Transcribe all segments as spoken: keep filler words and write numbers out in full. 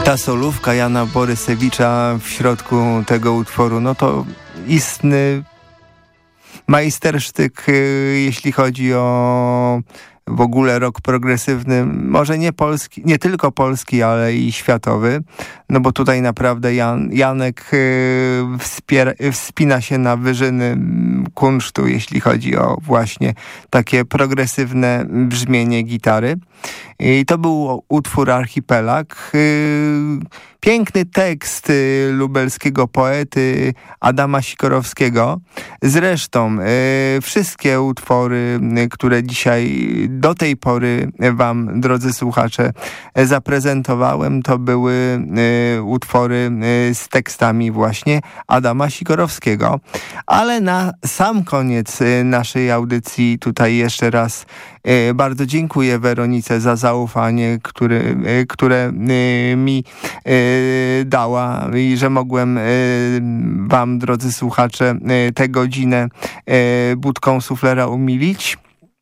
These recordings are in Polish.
Ta solówka Jana Borysewicza w środku tego utworu, no to istny majstersztyk, jeśli chodzi o w ogóle rock progresywny, może nie polski, nie tylko polski, ale i światowy, no bo tutaj naprawdę Jan, Janek wspiera, wspina się na wyżyny kunsztu, jeśli chodzi o właśnie takie progresywne brzmienie gitary. I to był utwór Archipelag. Piękny tekst lubelskiego poety Adama Sikorowskiego. Zresztą wszystkie utwory, które dzisiaj do tej pory wam, drodzy słuchacze, zaprezentowałem, to były utwory z tekstami właśnie Adama Sikorowskiego. Ale na sam koniec naszej audycji tutaj jeszcze raz bardzo dziękuję Weronice za zaufanie, który, które mi dała i że mogłem wam, drodzy słuchacze, tę godzinę budką suflera umilić.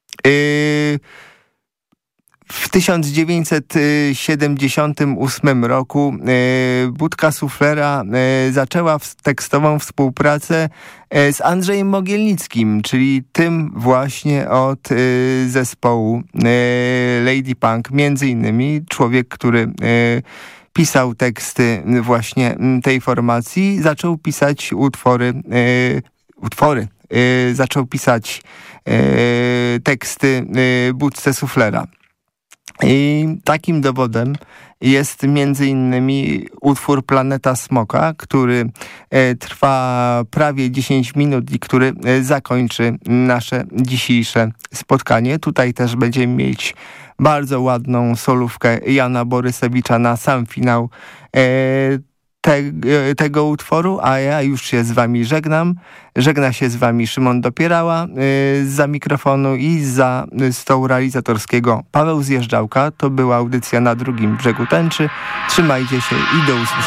W tysiąc dziewięćset siedemdziesiątym ósmym roku Budka Suflera zaczęła tekstową współpracę z Andrzejem Mogielnickim, czyli tym właśnie od zespołu Lady Punk. Między innymi człowiek, który pisał teksty właśnie tej formacji, zaczął pisać utwory, utwory, zaczął pisać teksty Budce Suflera. I takim dowodem jest między innymi utwór Planeta Smoka, który e, trwa prawie dziesięć minut i który e, zakończy nasze dzisiejsze spotkanie. Tutaj też będziemy mieć bardzo ładną solówkę Jana Borysewicza na sam finał e, te, e, tego utworu, a ja już się z wami żegnam. Żegna się z wami Szymon Dopierała yy, za mikrofonu i za yy, stołu realizatorskiego Paweł Zjeżdżałka. To była audycja Na Drugim Brzegu Tęczy. Trzymajcie się i do usłyszenia.